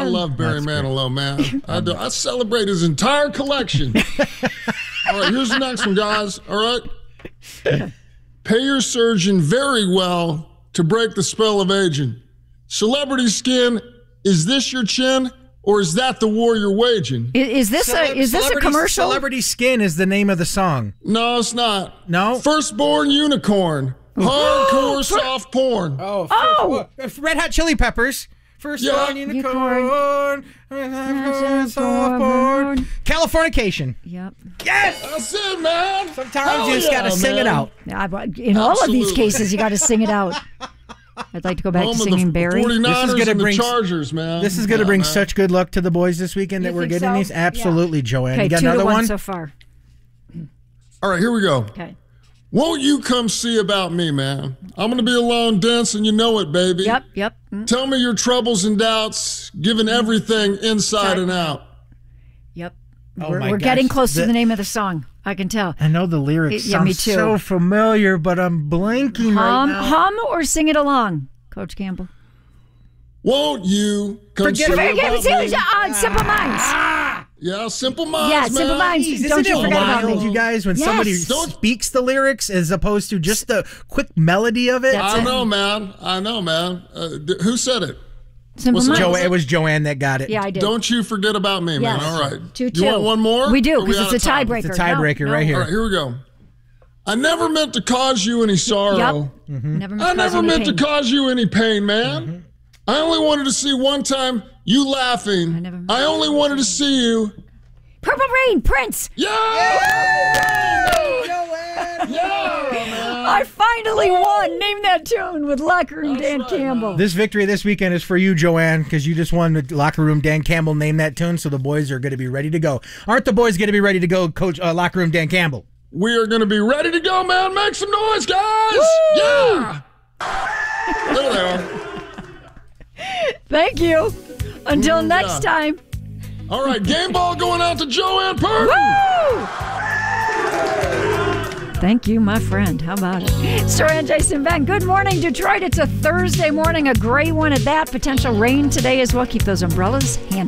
love Barry Manilow, man. I do. I celebrate his entire collection. All right, here's the next one, guys. All right. Pay your surgeon very well to break the spell of aging. Celebrity skin, is this your chin? Or is that the war you're waging? Is this a commercial? Celebrity Skin is the name of the song. No, it's not. No? Firstborn Unicorn. Hardcore soft porn. Red Hot Chili Peppers. Firstborn Unicorn. Soft porn. Californication. Yep. Yes! That's it, man. Sometimes you just got to sing it out. In all of these cases, you got to sing it out. I'd like to go back to singing Barry. 49ers and the Chargers, man. This is going to bring such good luck to the boys this weekend that we're getting these. Absolutely, Joanne. Okay, you got another one so far. All right, here we go. Okay. Won't you come see about me, man? I'm going to be alone, dense, and you know it, baby. Yep. Tell me your troubles and doubts, giving everything inside and out. Yep. Oh We're getting close to the name of the song. I can tell. I know the lyrics me sound too. so familiar, but I'm blanking right now. Hum or sing it along, Coach Campbell. Won't you come see about me? Simple Minds. Yeah, Simple Minds, Yeah, Simple Minds. Isn't Don't you it forget about wild, me. you guys, when somebody speaks the lyrics as opposed to just the quick melody of it? I know, man. Who said it? Simple Minds. It was Joanne that got it. Yeah, I did. Don't you forget about me, man. All right. 2-2. You want one more? We do, because it's a tiebreaker. It's a tiebreaker right here. All right, here we go. I never meant to cause you any sorrow. Yep. I never meant to cause you any pain, man. I only wanted to see one time you laughing. I only wanted to see you. Purple Rain, Prince. Yeah! I finally won. Name that tune with Locker Room Dan Campbell. This victory this weekend is for you, Joanne, because you just won the Locker Room Dan Campbell Name That Tune, so the boys are going to be ready to go. Aren't the boys going to be ready to go, Coach Locker Room Dan Campbell? We are going to be ready to go, man. Make some noise, guys. Woo! Yeah. There they are. Thank you. Until next time. All right, game ball going out to Joanne Purton. Woo! Thank you, my friend. How about it? Story Jason Ben. Good morning, Detroit. It's a Thursday morning, a gray one at that. Potential rain today as well. Keep those umbrellas handy.